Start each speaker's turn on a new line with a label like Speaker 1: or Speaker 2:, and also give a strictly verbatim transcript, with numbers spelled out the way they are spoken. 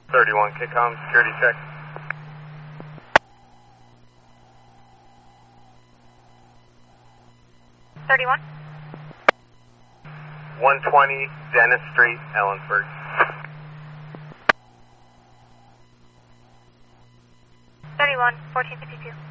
Speaker 1: thirty-one, K-Com, security check.
Speaker 2: thirty-one.
Speaker 1: one twenty Dennis Street, Ellensburg.
Speaker 2: thirty-one, fourteen fifty-two.